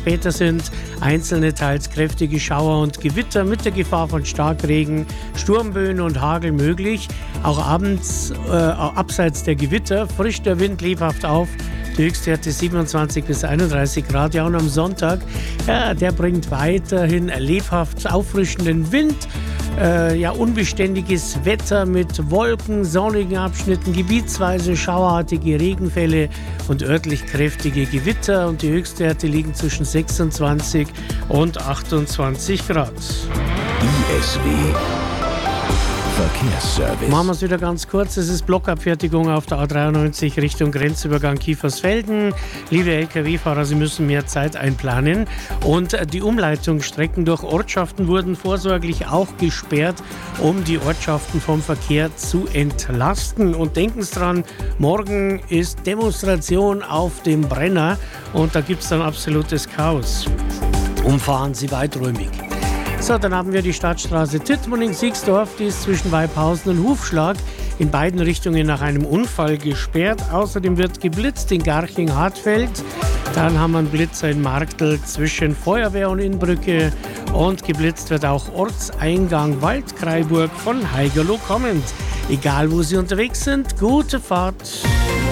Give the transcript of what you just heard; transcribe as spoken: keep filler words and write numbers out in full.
Später sind einzelne teils kräftige Schauer und Gewitter mit der Gefahr von Starkregen, Sturmböen und Hagel möglich. Auch abends, äh, abseits der Gewitter, frischt der Wind lebhaft auf. Die Höchstwerte siebenundzwanzig bis einunddreißig Grad. Ja, und am Sonntag, ja, der bringt weiterhin lebhaft auffrischenden Wind. Äh, ja, unbeständiges Wetter mit Wolken, sonnigen Abschnitten, gebietsweise schauerartige Regenfälle und örtlich kräftige Gewitter. Und die Höchstwerte liegen zwischen sechsundzwanzig und achtundzwanzig Grad. I S W Verkehrsservice. Machen wir es wieder ganz kurz. Es ist Blockabfertigung auf der A dreiundneunzig Richtung Grenzübergang Kiefersfelden. Liebe L K W-Fahrer, Sie müssen mehr Zeit einplanen. Und die Umleitungsstrecken durch Ortschaften wurden vorsorglich auch gesperrt, um die Ortschaften vom Verkehr zu entlasten. Und denken Sie dran, morgen ist Demonstration auf dem Brenner und da gibt es dann absolutes Chaos. Umfahren Sie weiträumig. So, dann haben wir die Stadtstraße Tittmoning-Siegsdorf, die ist zwischen Weibhausen und Hufschlag in beiden Richtungen nach einem Unfall gesperrt. Außerdem wird geblitzt in Garching-Hartfeld. Dann haben wir einen Blitzer in Marktl zwischen Feuerwehr und Innbrücke. Und geblitzt wird auch Ortseingang Waldkraiburg von Haigerloh kommend. Egal, wo Sie unterwegs sind, gute Fahrt.